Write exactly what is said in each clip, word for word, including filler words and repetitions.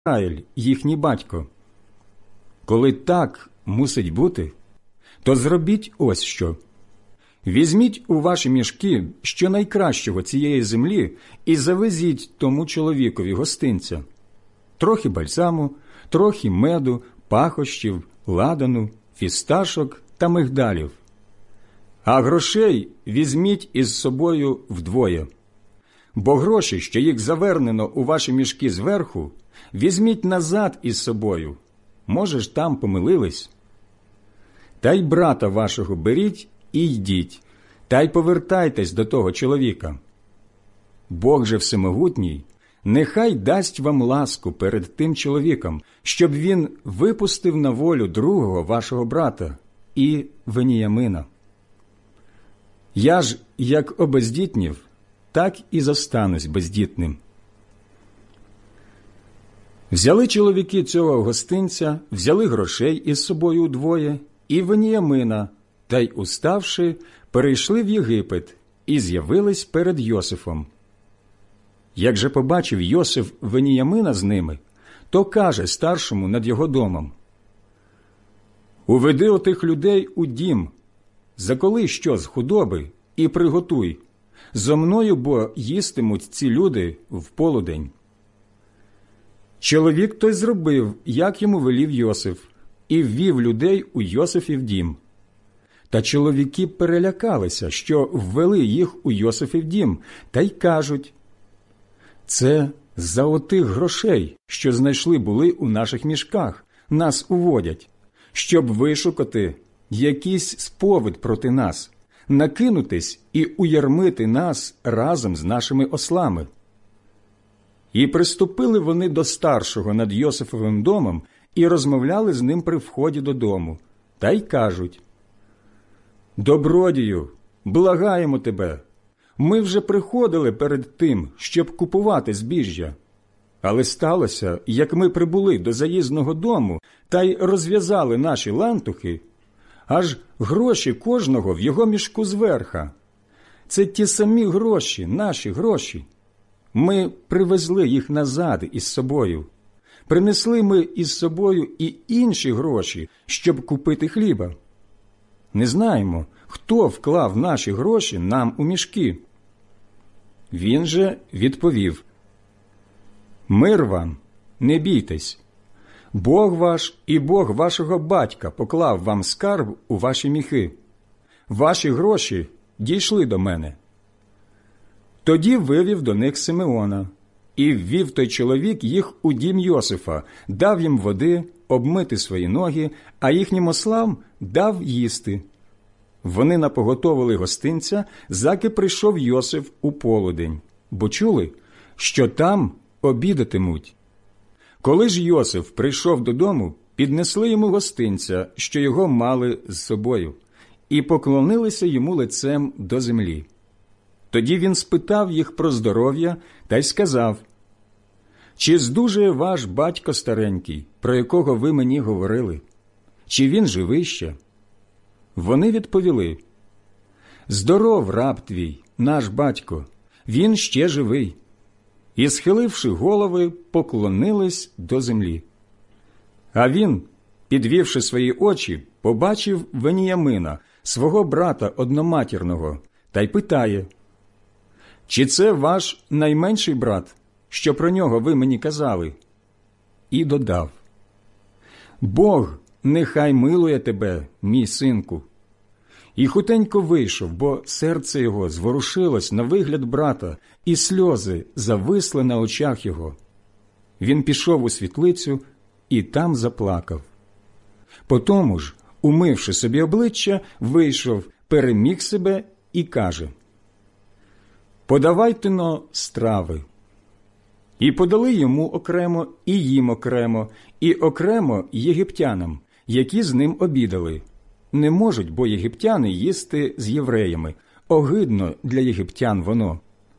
Ізраїль, їхній батько. Коли так мусить бути, то зробіть ось що. Візьміть у ваші мішки щонайкращого цієї землі і завезіть тому чоловікові гостинця. Трохи бальзаму, трохи меду, пахощів, ладану, фісташок та мигдалів. А грошей візьміть із собою вдвоє. Бо гроші, що їх завернено у ваші мішки зверху, візьміть назад із собою. Може ж, там помилились? Та й брата вашого беріть і йдіть, та й повертайтесь до того чоловіка. Бог же всемогутній, нехай дасть вам ласку перед тим чоловіком, щоб він випустив на волю другого вашого брата і Веніямина. Я ж, як обездітнів, так і зостанусь бездітним. Взяли чоловіки цього гостинця, взяли грошей із собою удвоє і Веніямина, та й, уставши, перейшли в Єгипет і з'явились перед Йосифом. Як же побачив Йосиф Веніямина з ними, то каже старшому над його домом: «Уведи отих людей у дім, заколи що з худоби і приготуй. Зо мною бо їстимуть ці люди в полудень». Чоловік той зробив, як йому велів Йосиф, і ввів людей у Йосифів дім. Та чоловіки перелякалися, що ввели їх у Йосифів дім, та й кажуть: «Це за отих грошей, що знайшли були у наших мішках, нас уводять, щоб вишукати якийсь сповід проти нас, накинутись і уярмити нас разом з нашими ослами». І приступили вони до старшого над Йосифовим домом і розмовляли з ним при вході додому, та й кажуть: «Добродію, благаємо тебе, ми вже приходили перед тим, щоб купувати збіжжя. Але сталося, як ми прибули до заїзного дому та й розв'язали наші лантухи, аж гроші кожного в його мішку зверха. Це ті самі гроші, наші гроші. Ми привезли їх назад із собою. Принесли ми із собою і інші гроші, щоб купити хліба. Не знаємо, хто вклав наші гроші нам у мішки». Він же відповів: «Мир вам, не бійтесь. Бог ваш і Бог вашого батька поклав вам скарб у ваші міхи. Ваші гроші дійшли до мене». Тоді вивів до них Симеона, і ввів той чоловік їх у дім Йосифа, дав їм води, обмити свої ноги, а їхнім ослам дав їсти. Вони напоготовили гостинця, заки прийшов Йосиф у полудень, бо чули, що там обідатимуть. Коли ж Йосиф прийшов додому, піднесли йому гостинця, що його мали з собою, і поклонилися йому лицем до землі. Тоді він спитав їх про здоров'я та й сказав: «Чи здужує ваш батько старенький, про якого ви мені говорили? Чи він живий ще?» Вони відповіли: «Здоров, раб твій, наш батько, він ще живий». І, схиливши голови, поклонились до землі. А він, підвівши свої очі, побачив Веніямина, свого брата одноматірного, та й питає: «Чи це ваш найменший брат, що про нього ви мені казали?» І додав: «Бог нехай милує тебе, мій синку». І хутенько вийшов, бо серце його зворушилось на вигляд брата, і сльози зависли на очах його. Він пішов у світлицю і там заплакав. Потому ж, умивши собі обличчя, вийшов, переміг себе і каже: «Подавайте-но страви». І подали йому окремо, і їм окремо, і окремо єгиптянам, які з ним обідали. Не можуть, бо єгиптяни їсти з євреями, огидно для єгиптян воно.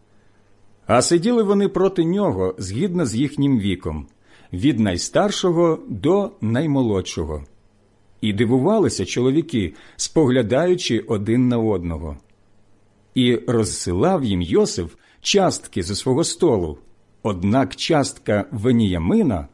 А сиділи вони проти нього згідно з їхнім віком, від найстаршого до наймолодшого. І дивувалися чоловіки, споглядаючи один на одного. І розсилав їм Йосиф частки зі свого столу, однак частка Веніямина